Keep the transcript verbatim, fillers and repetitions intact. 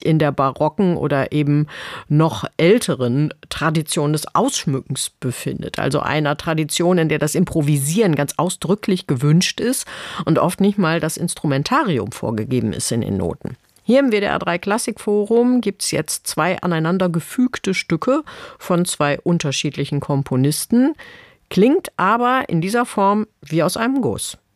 in der barocken oder eben noch älteren Tradition des Ausschmückens befindet. Also einer Tradition, in der das Improvisieren ganz ausdrücklich gewünscht ist und oft nicht mal das Instrumentarium vorgegeben ist in den Noten. Hier im W D R drei Klassikforum gibt es jetzt zwei aneinander gefügte Stücke von zwei unterschiedlichen Komponisten, klingt aber in dieser Form wie aus einem Guss.